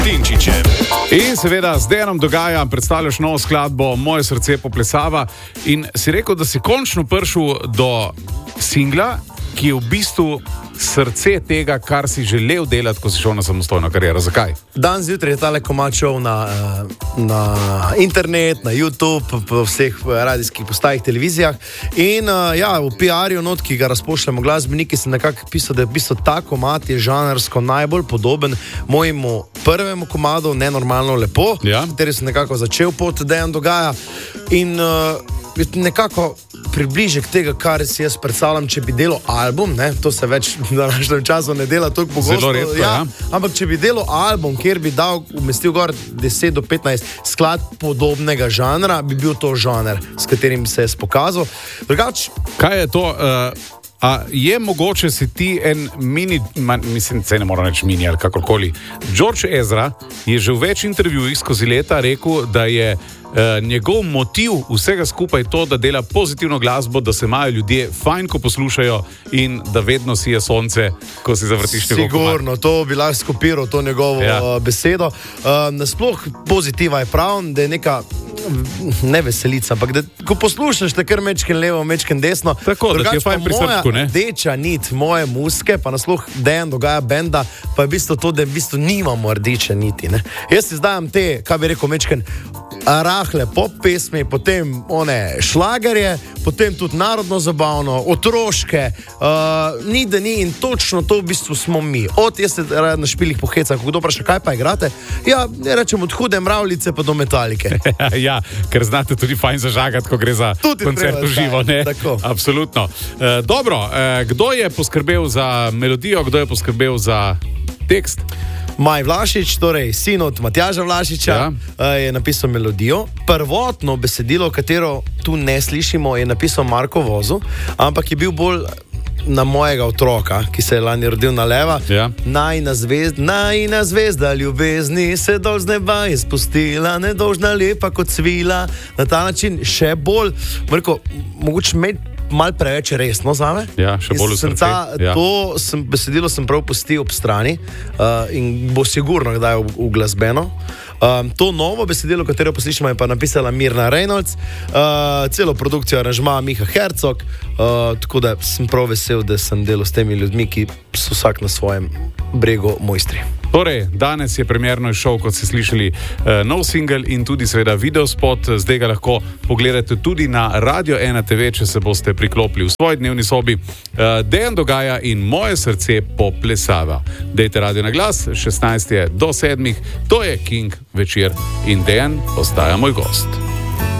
Tinčičem. In seveda z Dejanom Dogaja predstavljaš novo skladbo Moje srce poplesava in si rekel, da si končno prišel do singla, ki je v bistvu srce tega, kar si želel delati, ko si šel na samostojno kariero. Zakaj? Dan zjutraj je tale komad šel na internet, na YouTube, po vseh radijskih postajih, televizijah in v PR-ju not, ki ga razpošljamo glasbeniki, sem nekako pisal, da je v bistvu ta komad je žanrsko najbolj podoben mojemu prvemu komadu Nenormalno lepo, kateri sem nekako začel pot Dejan Dogaja in nekako približek tega, kar si jaz predstavljam, če bi delal album, ne? To se več v današnjem času ne dela toliko pogosto. Zelo redko, ja. Ampak če bi delal album, kjer bi umestil gor 10 do 15 skladb podobnega žanra, bi bil to žanr, s katerim se je pokazal. Kaj je to? A je mogoče si ti en mislim, se ne moram reči mini ali kakorkoli. George Ezra je že v več intervjujih skozi leta rekel, da je njegov motiv vsega skupaj to, da dela pozitivno glasbo, da se imajo ljudje fajn, ko poslušajo in da vedno sije sonce, ko si zavrtiš njegov komad. Sigurno, to bi lahko skopiral, to njegovo besedo. Nasploh pozitiva je prav, da je neka ne veselica, ampak da ko poslušaš, te kar mečken levo, mečken desno. Tako, da ti je fajn pri srčku, ne? Rdeča nit moje muske, pa nasploh Dejan Dogaja benda, pa je v bistvu to, da v bistvu nimamo rdeče niti, ne? Jaz si zdajam te, kaj bi rekel, mečken rahle pop pesmi, potem one šlagerje, potem tudi narodno zabavno, otroške, ni da ni in točno to v bistvu smo mi. Jaz se na špilih pohecam, ko kdo vpraša, kaj pa igrate? Ja, ne rečem od Hude mravljice pa do Metalike. Ja, ker znate tudi fajn zažagati, ko gre za koncert v živo, ne? Tako. Absolutno. Dobro, kdo je poskrbel za melodijo, kdo je poskrbel za tekst? Maj Vlašič, torej sin od Matjaža Vlašiča, je napisal melodijo. Prvotno besedilo, katero tu ne slišimo, je napisal Marko Vozu, ampak je bil bolj na mojega otroka, ki se je lani rodil na leva. Najina zvezda ljubezni se dol z neba je spustila, nedolžna lepa kot svila. Na ta način še bolj, mogoče malo preveč resno zame. Ja, še bolj v srce. To besedilo sem prav pustil ob strani in bo sigurno kdaj uglasbeno. To novo besedilo, katero poslišamo, je pa napisala Mirna Reynolds, celo produkcijo aranžma Miha Hercog, tako da sem prav vesel, da sem delal s temi ljudmi, ki so vsak na svojem bregu mojstri. Torej, danes je premierno izšel, kot ste slišali, nov singel in tudi seveda videospot. Zdaj ga lahko pogledate tudi na Radio 1 TV, če se boste priklopili v svoji dnevni sobi. Dejan Dogaja in Moje srce poplesava. Dejte radio na glas, 16 je do 7. To je King večer in Dejan postaja moj gost.